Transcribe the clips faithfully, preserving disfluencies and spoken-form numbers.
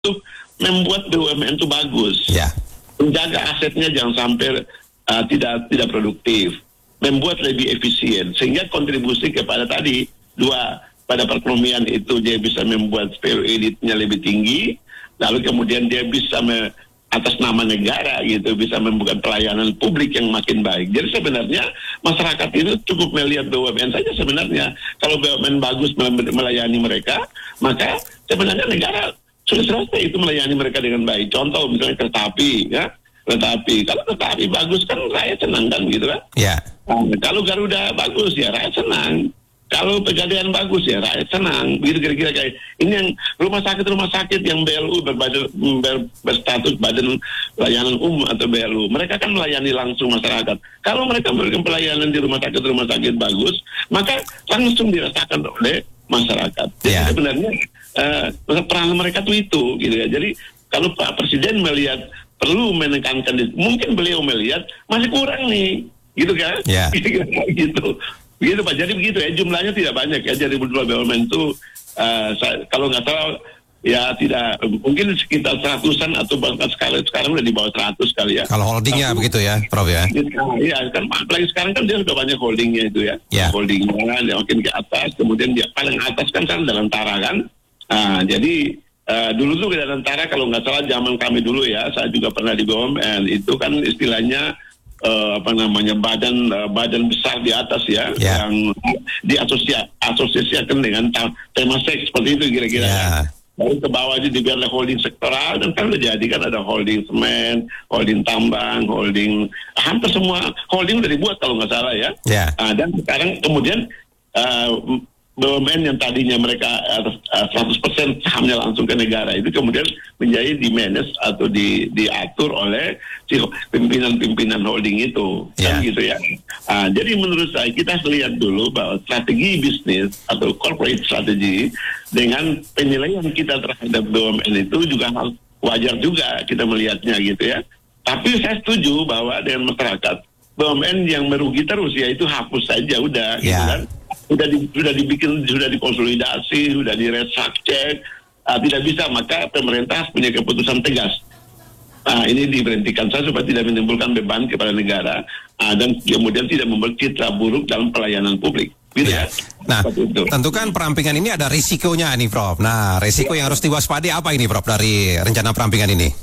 untuk membuat B U M N itu bagus, ya. menjaga asetnya jangan sampai uh, tidak tidak produktif, membuat lebih efisien sehingga kontribusi kepada tadi dua pada perekonomian itu dia bisa membuat value editnya lebih tinggi, lalu kemudian dia bisa me, atas nama negara gitu bisa membuka pelayanan publik yang makin baik. Jadi sebenarnya masyarakat itu cukup melihat B U M N saja sebenarnya. Kalau B U M N bagus melayani mereka, maka sebenarnya negara sudah selesai itu melayani mereka dengan baik. Contoh misalnya kereta api, ya, kereta api. Kalau kereta api bagus kan rakyat senang kan, gitu kan? Ya. Nah, kalau Garuda bagus ya rakyat senang. Kalau Pegadaian bagus ya rakyat senang. Begitu kira-kira kayak ini yang rumah sakit rumah sakit yang B L U berbadan, ber, berstatus badan layanan umum atau B L U. Mereka kan melayani langsung masyarakat. Kalau mereka memberikan pelayanan di rumah sakit rumah sakit bagus, maka langsung dirasakan oleh masyarakat. Jadi yeah. sebenarnya uh, peran mereka tuh itu gitu ya. Jadi kalau Pak Presiden melihat perlu menekankan, mungkin beliau melihat masih kurang nih, gitu kan? Yeah. gitu, begitu Pak. Jadi begitu ya, jumlahnya tidak banyak ya. Jadi berdua B U M N itu uh, saya, kalau nggak salah ya tidak mungkin sekitar seratusan atau bahkan sekarang sekarang udah di bawah seratus kali ya. Kalau holdingnya tapi, begitu ya, Prof ya? Iya, kan apalagi sekarang kan dia sudah banyak holdingnya itu ya. Yeah. Holdingnya dia makin ke atas, kemudian dia paling atas kan sekarang Dalantara kan. Nah, jadi uh, dulu tuh ke Dalantara kalau nggak salah zaman kami dulu ya, saya juga pernah di B U M N, itu kan istilahnya uh, apa namanya badan uh, badan besar di atas ya, yeah. yang diasosiasikan dengan tema seks seperti itu kira-kira. Yeah. Lalu ke bawah aja dibiarlah holding sektoral, dan kan udah jadi kan ada holding semen, holding tambang, holding hampir semua holding udah dibuat kalau nggak salah ya. Yeah. Uh, dan sekarang kemudian uh, B U M N yang tadinya mereka atas uh, seratus persen sahamnya langsung ke negara itu kemudian menjadi di manage atau di diatur oleh si pimpinan-pimpinan holding itu, yeah. kan gitu ya. Uh, jadi menurut saya kita harus lihat dulu bahwa strategi bisnis atau corporate strategy dengan penilaian kita terhadap B U M N itu juga harus wajar juga kita melihatnya gitu ya. Tapi saya setuju bahwa dengan masyarakat B U M N yang merugi terus ya itu hapus saja udah, yeah. gitu kan. Sudah di, sudah dibikin, sudah dikonsolidasi, sudah direstructure, uh, tidak bisa, maka pemerintah punya keputusan tegas. Nah, ini diberhentikan saja supaya tidak menimbulkan beban kepada negara, uh, dan kemudian tidak membuat citra buruk dalam pelayanan publik. Gitu ya. Nah, tentu kan perampingan ini ada risikonya nih, Prof. Nah, risiko yang harus diwaspadai apa ini, Prof, dari rencana perampingan ini?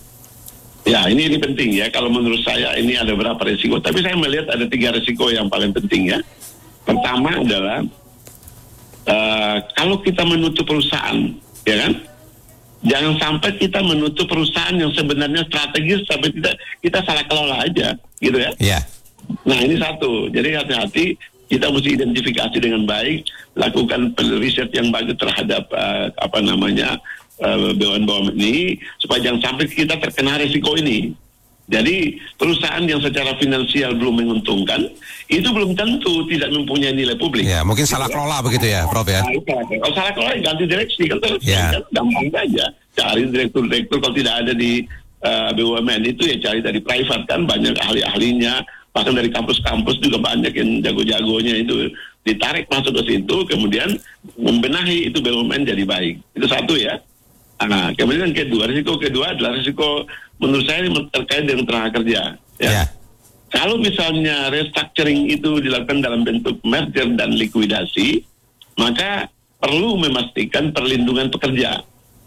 Ya, ini, ini penting ya. Kalau menurut saya ini ada beberapa risiko, tapi saya melihat ada tiga risiko yang paling penting ya. Pertama adalah uh, kalau kita menutup perusahaan, ya kan, jangan sampai kita menutup perusahaan yang sebenarnya strategis sampai kita kita salah kelola aja, gitu ya. Yeah. Nah ini satu, jadi hati-hati kita mesti identifikasi dengan baik, lakukan riset yang bagus terhadap uh, apa namanya uh, B U M N ini supaya jangan sampai kita terkena risiko ini. Jadi perusahaan yang secara finansial belum menguntungkan itu belum tentu tidak mempunyai nilai publik. Ya, mungkin salah kelola begitu ya, Prof ya. Nah, kalau salah kelola ganti direksi kan terus ya. Kan gampang saja. Cari direktur-direktur kalau tidak ada di uh, B U M N itu ya cari dari private kan banyak ahli-ahlinya, bahkan dari kampus-kampus juga banyak yang jago-jagonya itu ditarik masuk ke situ, kemudian membenahi itu B U M N jadi baik. Itu satu ya. Nah, kemudian yang kedua, risiko kedua adalah risiko menurut saya ini terkait dengan tenaga kerja. Ya. Yeah. Kalau misalnya restructuring itu dilakukan dalam bentuk merger dan likuidasi, maka perlu memastikan perlindungan pekerja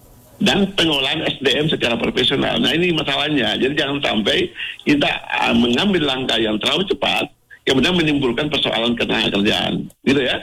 dan pengolahan S D M secara profesional. Nah ini masalahnya. Jadi jangan sampai kita uh, mengambil langkah yang terlalu cepat, kemudian menimbulkan persoalan ketenaga kerjaan, gitu ya.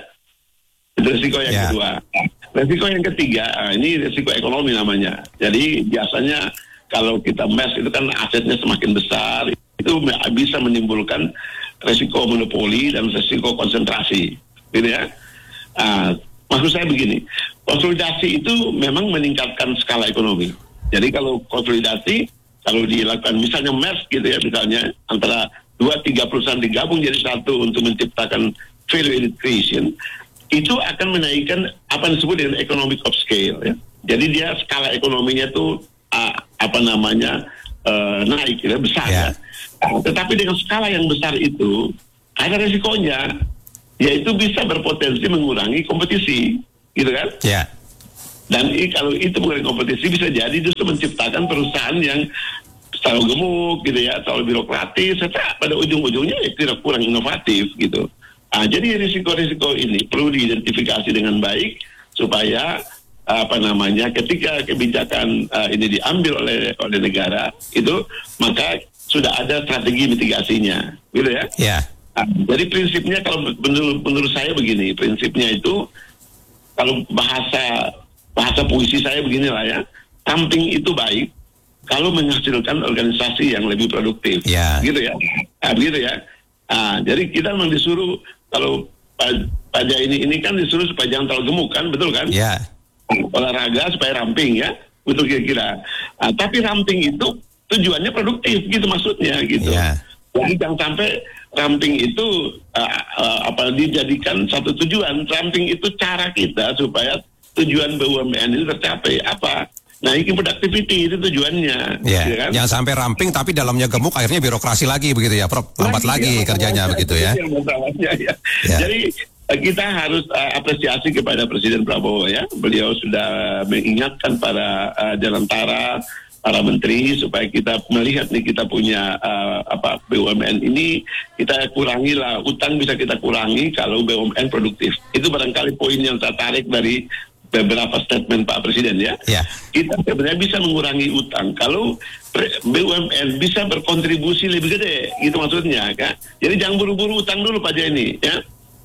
Itu risiko yang yeah. kedua. Risiko yang ketiga, ini risiko ekonomi namanya. Jadi biasanya kalau kita mes itu kan asetnya semakin besar, itu bisa menimbulkan risiko monopoli dan risiko konsentrasi, gitu ya. Nah, maksud saya begini, konsolidasi itu memang meningkatkan skala ekonomi. Jadi kalau konsolidasi, kalau dilakukan misalnya mes gitu ya, misalnya antara dua tiga perusahaan digabung jadi satu untuk menciptakan value creation, itu akan menaikkan apa yang disebut dengan economic of scale ya. Jadi dia skala ekonominya tuh uh, apa namanya uh, naik ya, besar yeah. ya. Uh, tetapi dengan skala yang besar itu ada resikonya, yaitu bisa berpotensi mengurangi kompetisi, gitu kan? Yeah. Dan i, kalau itu bukan kompetisi, bisa jadi justru menciptakan perusahaan yang selalu gemuk gitu ya, selalu birokratis, serta pada ujung-ujungnya ya tidak kurang inovatif gitu. Nah, jadi risiko-risiko ini perlu diidentifikasi dengan baik supaya apa namanya ketika kebijakan uh, ini diambil oleh oleh negara itu, maka sudah ada strategi mitigasinya, gitu ya. Yeah. Nah, jadi prinsipnya kalau menurut, menurut saya begini, prinsipnya itu kalau bahasa bahasa puisi saya beginilah ya, ramping itu baik kalau menghasilkan organisasi yang lebih produktif, yeah. gitu ya. Nah, begitu ya. Nah, jadi kita memang disuruh kalau pajak ini ini kan disuruh supaya jangan terlalu gemuk kan, betul kan? Yeah. Olahraga supaya ramping ya, betul kira-kira. Nah, tapi ramping itu tujuannya produktif gitu maksudnya gitu. Yeah. Jadi jangan sampai ramping itu uh, uh, apa dijadikan satu tujuan. Ramping itu cara kita supaya tujuan B U M N ini tercapai apa? Naikin productivity itu tujuannya. Yeah. Ya kan? Jangan sampai ramping tapi dalamnya gemuk, akhirnya birokrasi lagi begitu ya, Prof. Lambat lagi, lagi ya, kerjanya begitu ya. ya. ya. Jadi kita harus uh, apresiasi kepada Presiden Prabowo ya. Beliau sudah mengingatkan para uh, Jalantara, para menteri supaya kita melihat nih kita punya uh, apa B U M N ini kita kurangilah, utang bisa kita kurangi kalau B U M N produktif. Itu barangkali poin yang saya tarik dari beberapa statement Pak Presiden ya. Yeah. Kita sebenarnya bisa mengurangi utang kalau B U M N bisa berkontribusi lebih gede, gitu maksudnya kan. Jadi jangan buru-buru utang dulu Pak Jenny ya.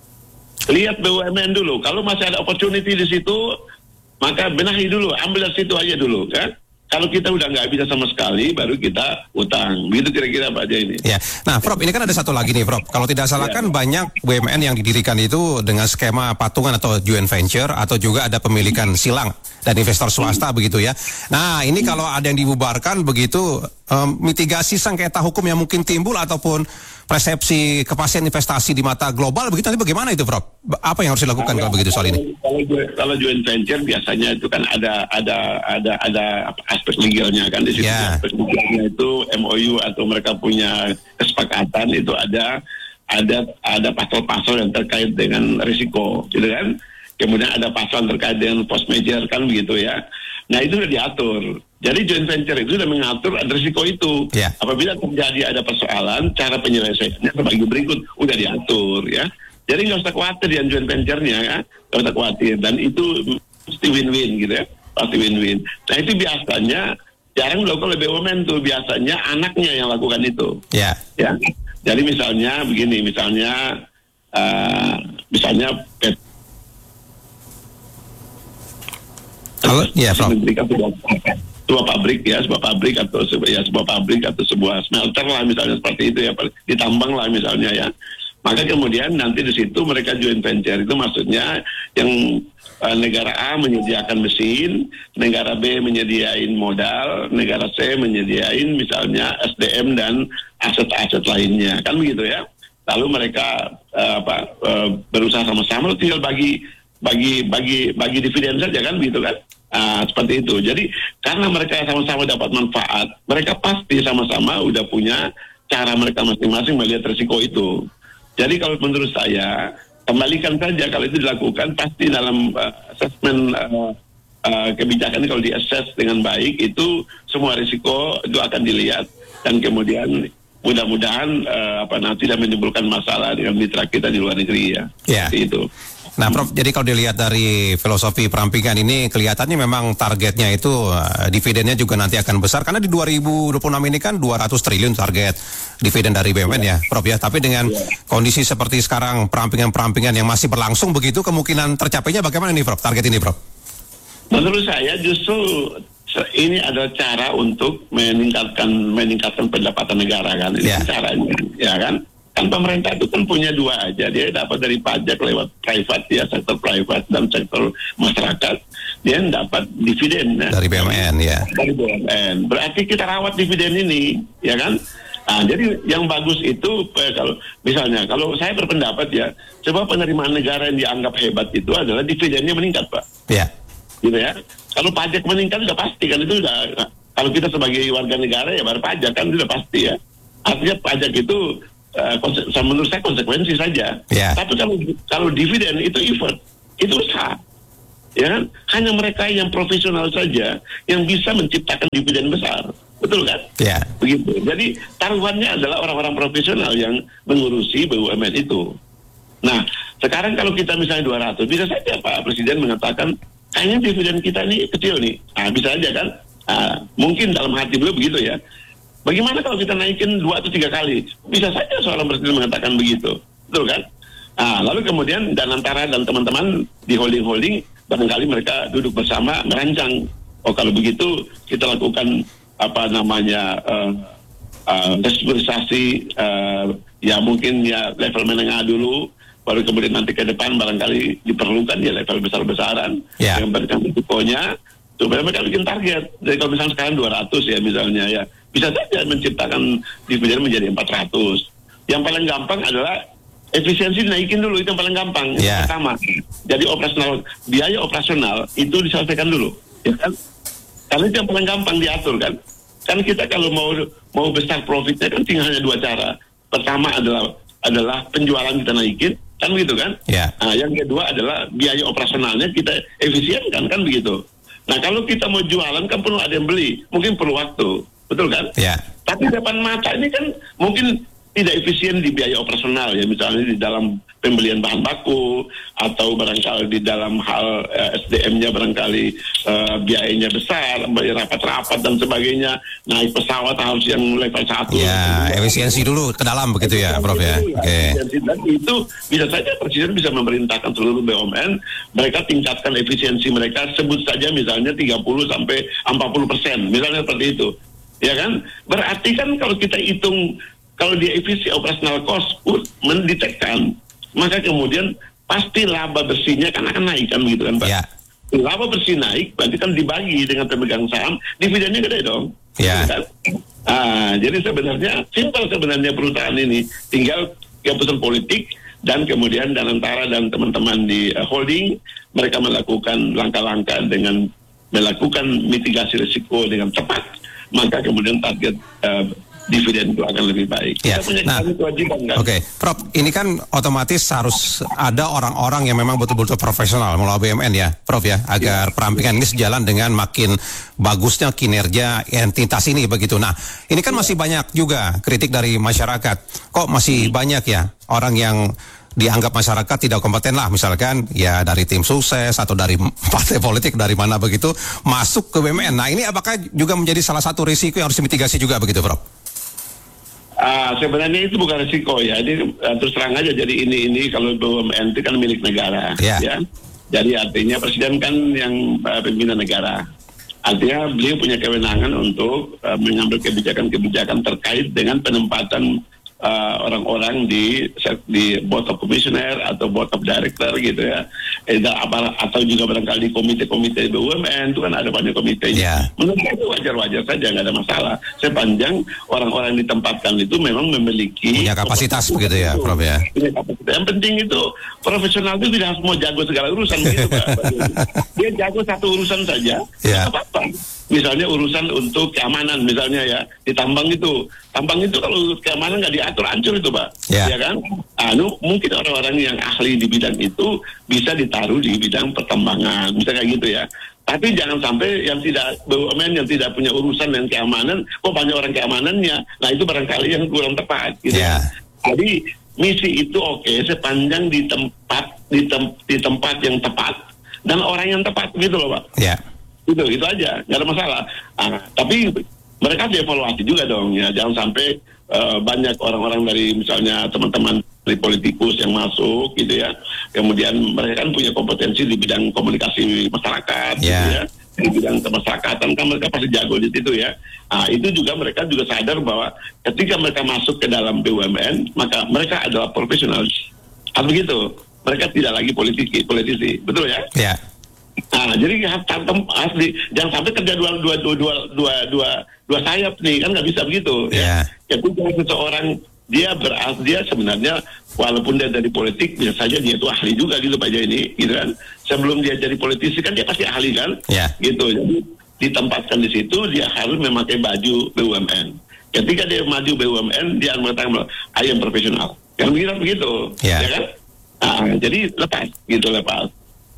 Lihat B U M N dulu, kalau masih ada opportunity di situ, maka benahi dulu, ambil dari situ aja dulu kan. Kalau kita udah nggak bisa sama sekali, baru kita utang. Gitu kira-kira Pak Jaya ini. Ya. Nah, Prof, ini kan ada satu lagi nih, Prof. Kalau tidak salah kan ya. Banyak B U M N yang didirikan itu dengan skema patungan atau joint venture, atau juga ada pemilikan silang dan investor swasta hmm. begitu ya. Nah, ini hmm. kalau ada yang dibubarkan begitu, um, mitigasi sengketa hukum yang mungkin timbul ataupun persepsi kepastian investasi di mata global begitu, nanti bagaimana itu, Prof? Apa yang harus dilakukan nah, kalau begitu soal ini? Kalau, kalau joint venture biasanya itu kan ada ada ada ada aspek legalnya kan di situ. Yeah. Aspek legalnya itu M O U atau mereka punya kesepakatan itu ada ada ada pasal-pasal yang terkait dengan risiko, gitu kan? Kemudian ada pasal terkait dengan post merger kan begitu ya. Nah itu sudah diatur. Jadi joint venture itu sudah mengatur ada risiko itu. Yeah. Apabila terjadi ada persoalan, cara penyelesaiannya sebagai berikut udah diatur ya. Jadi nggak usah khawatir yang joint venture-nya ya, nggak usah khawatir. Dan itu pasti win-win gitu ya, pasti win-win. Nah itu biasanya jarang dilakukan oleh B U M N tuh, biasanya anaknya yang lakukan itu. Yeah. Ya. Jadi misalnya begini, misalnya uh, misalnya Halo, ya, Prof. Sebuah pabrik ya, sebuah pabrik atau sebuah ya, sebuah pabrik atau sebuah smelter lah misalnya seperti itu ya, ditambang lah misalnya ya. Maka kemudian nanti di situ mereka joint venture, itu maksudnya yang uh, negara A menyediakan mesin, negara B menyediain modal, negara C menyediain misalnya S D M dan aset-aset lainnya, kan begitu ya. Lalu mereka uh, apa uh, berusaha sama-sama, tinggal bagi bagi bagi bagi dividen saja kan begitu kan. Uh, seperti itu. Jadi karena mereka sama-sama dapat manfaat, mereka pasti sama-sama udah punya cara mereka masing-masing melihat risiko itu. Jadi kalau menurut saya, kembalikan saja kalau itu dilakukan, pasti dalam uh, asesmen uh, uh, kebijakan ini kalau di-assess dengan baik, itu semua risiko itu akan dilihat dan kemudian mudah-mudahan uh, apa nanti tidak menimbulkan masalah dengan mitra kita di luar negeri ya. Yeah. Seperti itu. Nah, Prof, jadi kalau dilihat dari filosofi perampingan ini kelihatannya memang targetnya itu uh, dividennya juga nanti akan besar karena di dua ribu dua puluh enam ini kan dua ratus triliun target dividen dari B U M N ya, Prof ya. Tapi dengan kondisi seperti sekarang perampingan-perampingan yang masih berlangsung begitu, kemungkinan tercapainya bagaimana nih, Prof? Target ini, Prof? Menurut saya justru ini adalah cara untuk meningkatkan meningkatkan pendapatan negara kan, ini yeah. caranya, ya kan? Kan pemerintah itu kan punya dua aja, dia dapat dari pajak lewat private ya, sektor private dan sektor masyarakat, dia dapat dividen ya. Dari B U M N ya. Dari B U M N, berarti kita rawat dividen ini, ya kan? Nah, jadi yang bagus itu eh, kalau misalnya kalau saya berpendapat ya, sebab penerimaan negara yang dianggap hebat itu adalah dividennya meningkat, Pak. Iya. Gitu ya. Kalau pajak meningkat sudah pasti kan, itu sudah, kalau kita sebagai warga negara ya baru pajak kan sudah pasti ya. Artinya pajak itu Uh, konse- menurut saya konsekuensi saja. Yeah. Tapi kalau kalau dividen itu effort, itu usaha, ya kan? Hanya mereka yang profesional saja yang bisa menciptakan dividen besar, betul kan? Ya. Begitu. Jadi taruhannya adalah orang-orang profesional yang mengurusi B U M N itu. Nah, sekarang kalau kita misalnya dua ratus, bisa saja Pak Presiden mengatakan kayaknya dividen kita ini kecil nih. Nah, bisa aja kan? Nah, mungkin dalam hati beliau begitu ya. Bagaimana kalau kita naikin dua atau tiga kali? Bisa saja seorang presiden mengatakan begitu, betul kan? Nah, lalu kemudian Danantara dan teman-teman di holding-holding barangkali mereka duduk bersama merancang. Oh, kalau begitu kita lakukan apa namanya uh, uh, restrukturisasi uh, ya mungkin ya level menengah dulu, baru kemudian nanti ke depan barangkali diperlukan ya level besar-besaran yeah. yang berikan risikonya. Supaya mereka bikin target. Jadi kalau misalnya sekarang dua ratus ya misalnya ya, bisa saja menciptakan dividen menjadi empat ratus. Yang paling gampang adalah efisiensi naikin dulu, itu yang paling gampang. Yeah. Yang pertama. Jadi operasional, biaya operasional itu diselesaikan dulu, ya kan? Karena itu yang paling gampang diatur kan. Kan kita kalau mau mau besar profitnya kan tinggal hanya dua cara. Pertama adalah adalah penjualan kita naikin, kan begitu kan? Yeah. Nah, yang kedua adalah biaya operasionalnya kita efisienkan, kan begitu. Nah, kalau kita mau jualan kan perlu ada yang beli, mungkin perlu waktu, betul kan? Ya. Tapi depan mata ini kan mungkin tidak efisien di biaya operasional ya, misalnya di dalam pembelian bahan baku atau barangkali di dalam hal uh, S D M-nya barangkali uh, biayanya besar, bayar rapat-rapat dan sebagainya. Naik pesawat harus yang level satu. Ya, efisiensi dulu ke dalam begitu ya, Prof ya. Oke. Okay. Dan itu bisa saja Presiden bisa memerintahkan seluruh B U M N mereka tingkatkan efisiensi mereka, sebut saja misalnya tiga puluh sampai empat puluh persen, misalnya seperti itu. Ya kan? Berarti kan kalau kita hitung kalau dia efisien operasional cost mendetekkan, maka kemudian pasti laba bersihnya kan akan naik kan gitu kan Pak. Ya. Laba bersih naik, berarti kan dibagi dengan pemegang saham, dividennya gede dong. Ya. Kan? Ah, jadi sebenarnya simpel sebenarnya perusahaan ini, tinggal keputusan politik dan kemudian Danantara dan teman-teman di uh, holding mereka melakukan langkah-langkah dengan melakukan mitigasi risiko dengan tepat, maka kemudian target uh, dividen itu akan lebih baik. Ya. Kita punya Nah, kewajiban kan. Oke, okay. Prof, ini kan otomatis harus ada orang-orang yang memang betul-betul profesional melalui B U M N ya, Prof ya, agar ya. Perampingan ini sejalan dengan makin bagusnya kinerja entitas ini begitu. Nah, ini kan ya. Masih banyak juga kritik dari masyarakat. Kok masih hmm. banyak ya orang yang dianggap masyarakat tidak kompeten lah, misalkan ya dari tim sukses atau dari partai politik dari mana begitu masuk ke B U M N. Nah, ini apakah juga menjadi salah satu risiko yang harus dimitigasi juga begitu, Prof? Ah, sebenarnya itu bukan risiko ya. Ini uh, terus terang aja. Jadi ini ini kalau B U M N itu kan milik negara, yeah. ya. Jadi artinya presiden kan yang uh, pimpinan negara. Artinya beliau punya kewenangan untuk uh, mengambil kebijakan-kebijakan terkait dengan penempatan uh, orang-orang di di board of commissioner atau board of director gitu ya. Atau juga barangkali di komite-komite B U M N itu kan ada banyak komite. Yeah. Menurut saya itu wajar-wajar saja, nggak ada masalah. Sepanjang orang-orang yang ditempatkan itu memang memiliki punya kapasitas begitu ya, Prof ya. Punya kapasitas. Yang penting itu profesional itu tidak harus mau jago segala urusan begitu Pak. Dia jago satu urusan saja, yeah. apa-apa. Misalnya urusan untuk keamanan misalnya ya, di tambang itu. Tambang itu kalau keamanan nggak diatur hancur itu Pak. Yeah. Ya kan? Anu mungkin orang-orang yang ahli di bidang itu bisa ditaruh di bidang pertambangan, bisa kayak gitu ya. Tapi jangan sampai yang tidak B U M N yang tidak punya urusan dengan keamanan, kok banyak orang keamanannya. Nah itu barangkali yang kurang tepat gitu. Yeah. Jadi misi itu oke okay, sepanjang di tempat di, tem, di tempat yang tepat dan orang yang tepat gitu loh Pak. Yeah. Itu itu aja, nggak ada masalah. Nah, tapi mereka dievaluasi juga dong ya, jangan sampai uh, banyak orang-orang dari misalnya teman-teman dari politikus yang masuk gitu ya, kemudian mereka kan punya kompetensi di bidang komunikasi masyarakat, yeah. gitu ya, di bidang kemasyarakatan kan mereka pasti jago di situ ya. Nah, itu juga mereka juga sadar bahwa ketika mereka masuk ke dalam B U M N maka mereka adalah profesional. Atau begitu, mereka tidak lagi politisi, politisi, betul ya? Yeah. Nah, jadi harus di, jangan sampai kerja dua dua dua dua dua dua, dua sayap nih, kan nggak bisa begitu. Yeah. Ya, jadi seseorang dia beras dia sebenarnya walaupun dia dari politik biasa saja dia itu ahli juga gitu Pak ini, gitu kan. Sebelum dia jadi politisi kan dia pasti ahli kan, yeah. gitu. Jadi ditempatkan di situ dia harus memakai baju B U M N. Ketika dia maju B U M N dia akan mengatakan I am profesional. Yang begitu begitu, yeah. ya kan? Nah, jadi lepas, gitu lepas.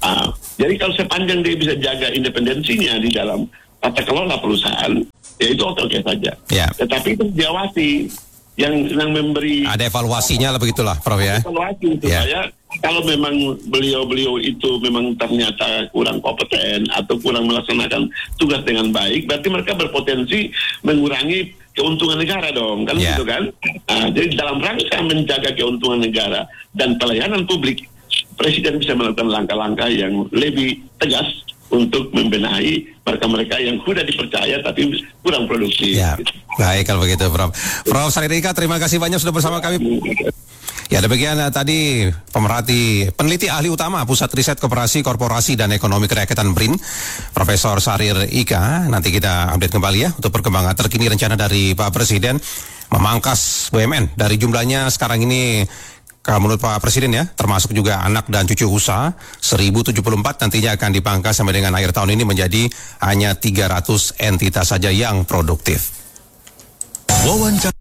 Uh, jadi kalau sepanjang dia bisa jaga independensinya di dalam tata kelola perusahaan, ya itu oke-oke saja. Yeah. Tetapi itu diawasi, yang yang memberi ada evaluasinya lah begitulah, Prof ya. Evaluasi supaya yeah. kalau memang beliau-beliau itu memang ternyata kurang kompeten atau kurang melaksanakan tugas dengan baik, berarti mereka berpotensi mengurangi keuntungan negara dong, kan yeah. gitu kan? Nah, jadi dalam rangka menjaga keuntungan negara dan pelayanan publik, Presiden bisa melakukan langkah-langkah yang lebih tegas untuk membenahi mereka-mereka yang sudah dipercaya tapi kurang produktif. Ya, baik kalau begitu, Prof. Prof Sarir Ika, terima kasih banyak sudah bersama kami. Ya, demikian uh, tadi pemerhati peneliti ahli utama Pusat Riset Koperasi Korporasi dan Ekonomi Kerakyatan BRIN, Profesor Sarir Ika. Nanti kita update kembali ya untuk perkembangan terkini rencana dari Pak Presiden memangkas B U M N dari jumlahnya sekarang ini. Kalau menurut Pak Presiden ya, termasuk juga anak dan cucu usaha, seribu tujuh puluh empat nantinya akan dipangkas sampai dengan akhir tahun ini menjadi hanya tiga ratus entitas saja yang produktif. Wawancara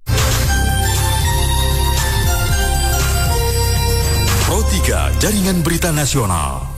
Pro tiga Jaringan Berita Nasional.